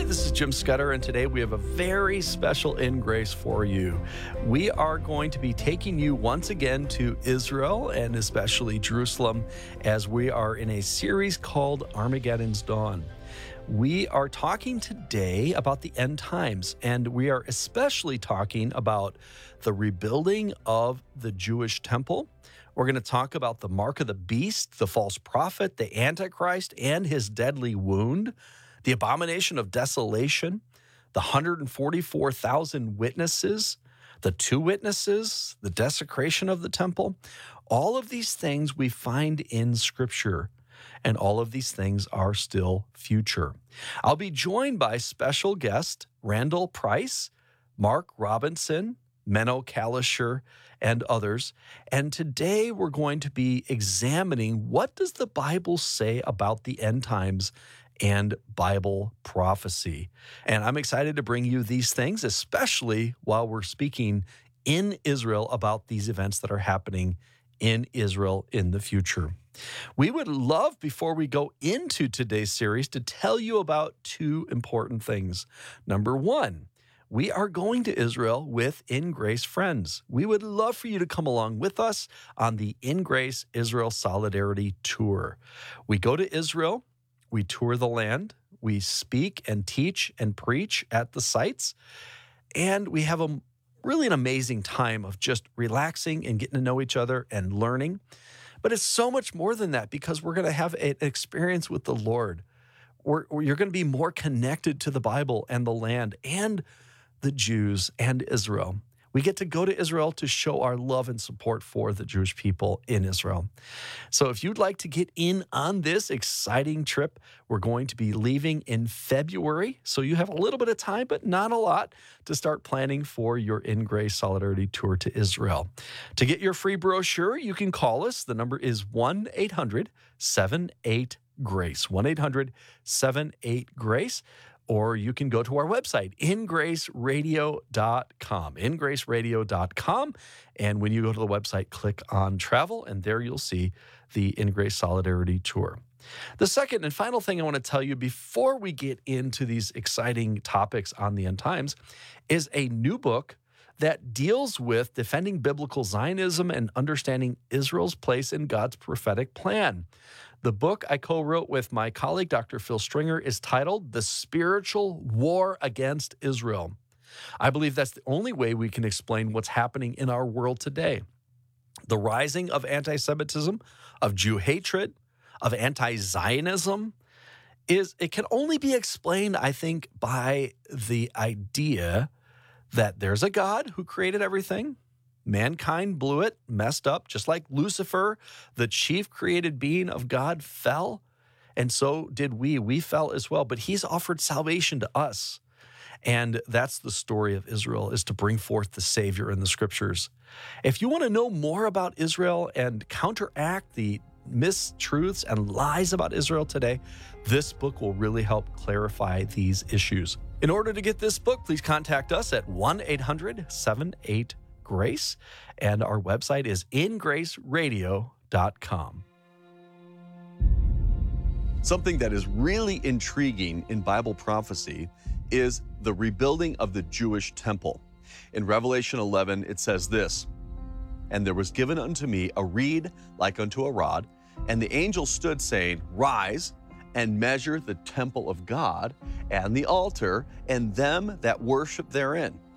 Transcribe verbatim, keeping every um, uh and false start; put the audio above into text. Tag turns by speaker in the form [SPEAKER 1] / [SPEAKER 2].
[SPEAKER 1] this is Jim Scudder, and today we have a very special In Grace for you. We are going to be taking you once again to Israel, and especially Jerusalem, as we are in a series called Armageddon's Dawn. We are talking today about the end times, and we are especially talking about the rebuilding of the Jewish temple. We're going to talk about the mark of the beast, the false prophet, the Antichrist, and his deadly wound, the abomination of desolation, the one hundred forty-four thousand witnesses, the two witnesses, the desecration of the temple. All of these things we find in Scripture, and all of these things are still future. I'll be joined by special guest Randall Price, Mark Robinson, Menno Kalisher, and others. And today we're going to be examining, what does the Bible say about the end times and Bible prophecy? And I'm excited to bring you these things, especially while we're speaking in Israel about these events that are happening in Israel in the future. We would love, before we go into today's series, to tell you about two important things. Number one, we are going to Israel with In Grace friends. We would love for you to come along with us on the In Grace Israel Solidarity Tour. We go to Israel, we tour the land, we speak and teach and preach at the sites, and we have a really an amazing time of just relaxing and getting to know each other and learning. But it's so much more than that, because we're going to have an experience with the Lord. We're, you're going to be more connected to the Bible and the land and the Jews and Israel. We get to go to Israel to show our love and support for the Jewish people in Israel. So if you'd like to get in on this exciting trip, we're going to be leaving in February. So you have a little bit of time, but not a lot, to start planning for your In Grace Solidarity Tour to Israel. To get your free brochure, you can call us. The number is one eight hundred seven eight GRACE, one eight hundred seven eight GRACE. Or you can go to our website, in grace radio dot com, in grace radio dot com. And when you go to the website, click on Travel, and there you'll see the In Grace Solidarity Tour. The second and final thing I want to tell you before we get into these exciting topics on the end times is a new book that deals with defending biblical Zionism and understanding Israel's place in God's prophetic plan. The book I co-wrote with my colleague, Doctor Phil Stringer, is titled The Spiritual War Against Israel. I believe that's the only way we can explain what's happening in our world today. The rising of anti-Semitism, of Jew hatred, of anti-Zionism, is it can only be explained, I think, by the idea that there's a God who created everything. Mankind blew it, messed up, just like Lucifer, the chief created being of God, fell. And so did we. We fell as well. But he's offered salvation to us. And that's the story of Israel, is to bring forth the Savior in the Scriptures. If you want to know more about Israel and counteract the mistruths and lies about Israel today, this book will really help clarify these issues. In order to get this book, please contact us at one eight hundred seven eight GRACE, and our website is in grace radio dot com.
[SPEAKER 2] Something that is really intriguing in Bible prophecy is the rebuilding of the Jewish temple. In Revelation eleven, it says this, "And there was given unto me a reed like unto a rod, and the angel stood, saying, Rise, and measure the temple of God, and the altar, and them that worship therein.